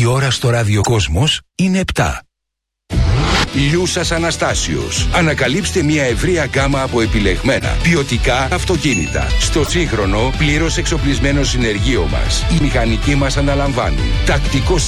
ώρα στο ραδιοκόσμος είναι 7. Λιούσας Αναστάσιος. Ανακαλύψτε μια ευρεία γκάμα από επιλεγμένα ποιοτικά αυτοκίνητα. Στο σύγχρονο, πλήρως εξοπλισμένο συνεργείο μας, οι μηχανικοί μας αναλαμβάνουν τακτικό